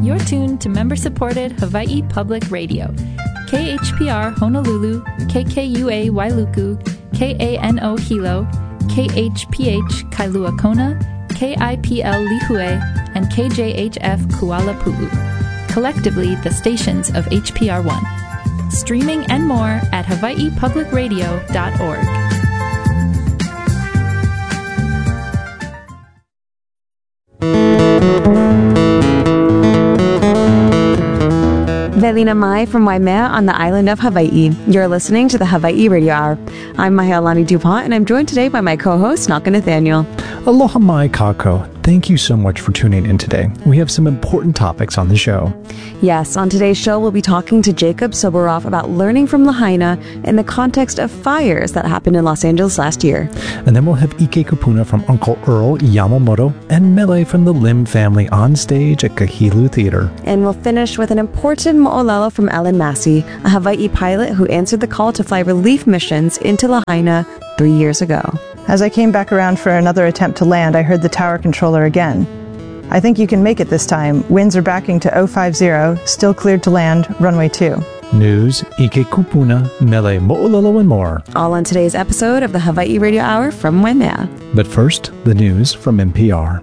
You're tuned to member-supported Hawaii Public Radio. KHPR Honolulu, KKUA Wailuku, KANO Hilo, KHPH Kailua Kona, KIPL Lihue, and KJHF Kuala Pu'u. Collectively, the stations of HPR1. Streaming and more at hawaiipublicradio.org. Velina Mai from Waimea on the island of Hawaii. You're listening to the Hawaii Radio Hour. I'm Mahealani DuPont, and I'm joined today by my co-host, Naka Nathaniel. Aloha mai kako. Thank you so much for tuning in today. We have some important topics on the show. Yes, on today's show, we'll be talking to Jacob Soboroff about learning from Lahaina in the context of fires that happened in Los Angeles last year. And then we'll have Ike Kupuna from Uncle Earl Yamamoto and Mele from the Lim family on stage at Kahilu Theater. And we'll finish with an important mo'olelo from Ellen Massey, a Hawaii pilot who answered the call to fly relief missions into Lahaina 3 years ago. As I came back around for another attempt to land, I heard the tower controller again. I think you can make it this time. Winds are backing to 050, still cleared to land, runway 2. News, Ike Kupuna, Mele Mo'olelo, and more. All on today's episode of the Hawaii Radio Hour from Waimea. But first, the news from NPR.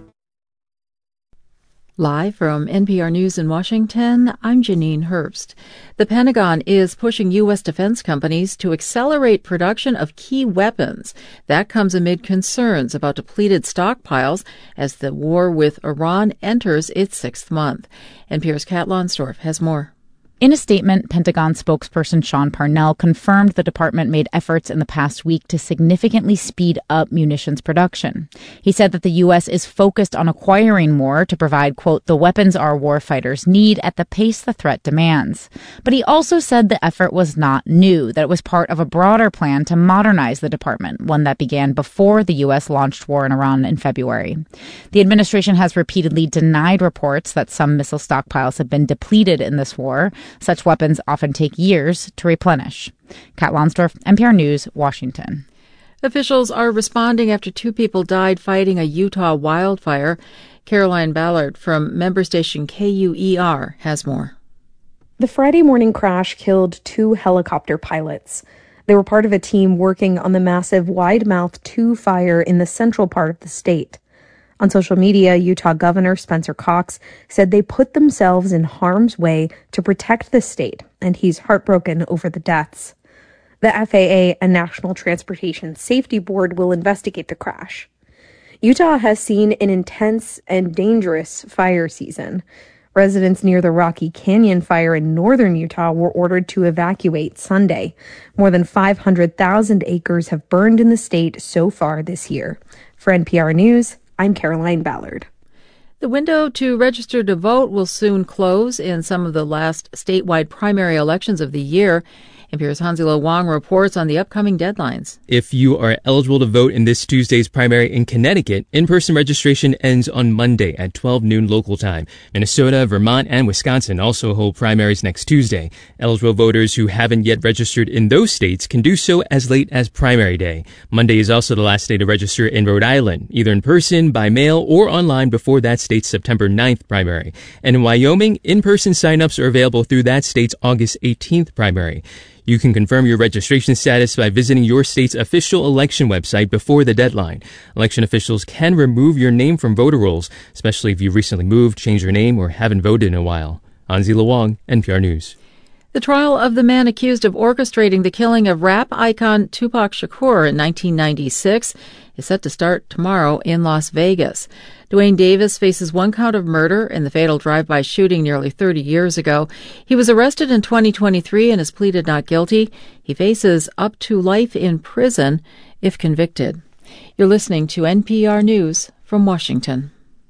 Live from NPR News in Washington, I'm Janine Herbst. The Pentagon is pushing U.S. defense companies to accelerate production of key weapons. That comes amid concerns about depleted stockpiles as the war with Iran enters its 6th month. NPR's Kat Lonsdorf has more. In a statement, Pentagon spokesperson Sean Parnell confirmed the department made efforts in the past week to significantly speed up munitions production. He said that the U.S. is focused on acquiring more to provide, quote, the weapons our warfighters need at the pace the threat demands. But he also said the effort was not new, that it was part of a broader plan to modernize the department, one that began before the U.S. launched war in Iran in February. The administration has repeatedly denied reports that some missile stockpiles have been depleted in this war. Such weapons often take years to replenish. Kat Lonsdorf, NPR News, Washington. Officials are responding after 2 people died fighting a Utah wildfire. Caroline Ballard from member station KUER has more. The Friday morning crash killed 2 helicopter pilots. They were part of a team working on the massive Wide Mouth 2 fire in the central part of the state. On social media, Utah Governor Spencer Cox said they put themselves in harm's way to protect the state, and he's heartbroken over the deaths. The FAA and National Transportation Safety Board will investigate the crash. Utah has seen an intense and dangerous fire season. Residents near the Rocky Canyon fire in northern Utah were ordered to evacuate Sunday. More than 500,000 acres have burned in the state so far this year. For NPR News, I'm Caroline Ballard. The window to register to vote will soon close in some of the last statewide primary elections of the year. NPR's Hanzilo Wang reports on the upcoming deadlines. If you are eligible to vote in this Tuesday's primary in Connecticut, in-person registration ends on Monday at 12 noon local time. Minnesota, Vermont, and Wisconsin also hold primaries next Tuesday. Eligible voters who haven't yet registered in those states can do so as late as primary day. Monday is also the last day to register in Rhode Island, either in person, by mail, or online before that state's September 9th primary. And in Wyoming, in-person sign-ups are available through that state's August 18th primary. You can confirm your registration status by visiting your state's official election website before the deadline. Election officials can remove your name from voter rolls, especially if you recently moved, changed your name, or haven't voted in a while. Hanzilo Wang, NPR News. The trial of the man accused of orchestrating the killing of rap icon Tupac Shakur in 1996 is set to start tomorrow in Las Vegas. Dwayne Davis faces 1 count of murder in the fatal drive-by shooting nearly 30 years ago. He was arrested in 2023 and has pleaded not guilty. He faces up to life in prison if convicted. You're listening to NPR News from Washington.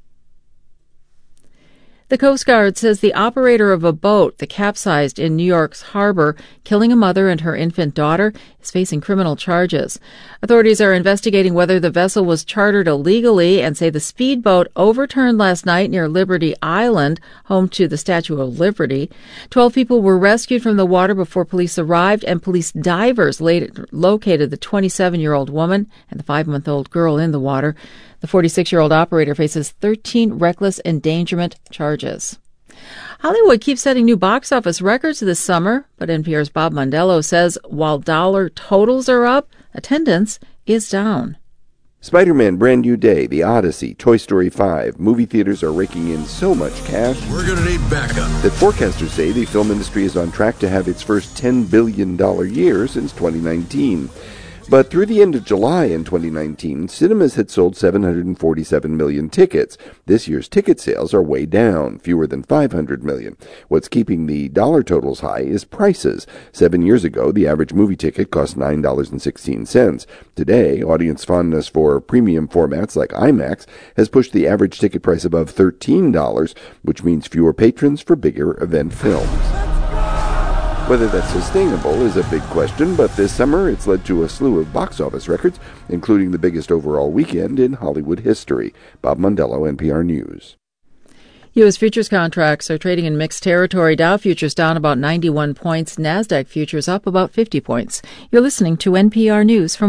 The Coast Guard says the operator of a boat that capsized in New York's harbor, killing a mother and her infant daughter, is facing criminal charges. Authorities are investigating whether the vessel was chartered illegally and say the speedboat overturned last night near Liberty Island, home to the Statue of Liberty. 12 people were rescued from the water before police arrived, and police divers located the 27-year-old woman and the 5-month-old girl in the water. The 46-year-old operator faces 13 reckless endangerment charges. Hollywood keeps setting new box office records this summer, but NPR's Bob Mondello says while dollar totals are up, attendance is down. Spider-Man Brand New Day, The Odyssey, Toy Story 5, movie theaters are raking in so much cash we're going to need backup that forecasters say the film industry is on track to have its first $10 billion year since 2019. But through the end of July in 2019, cinemas had sold 747 million tickets. This year's ticket sales are way down, fewer than 500 million. What's keeping the dollar totals high is prices. 7 years ago, the average movie ticket cost $9.16. Today, audience fondness for premium formats like IMAX has pushed the average ticket price above $13, which means fewer patrons for bigger event films. Whether that's sustainable is a big question, but this summer it's led to a slew of box office records, including the biggest overall weekend in Hollywood history. Bob Mondello, NPR News. U.S. futures contracts are trading in mixed territory. Dow futures down about 91 points. NASDAQ futures up about 50 points. You're listening to NPR News from